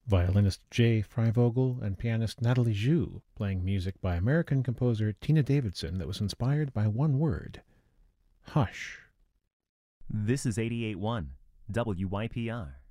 violinist Jay Freivogel and pianist Natalie Zhu playing music by American composer Tina Davidson that was inspired by one word: hush. This is 88.1 WYPR.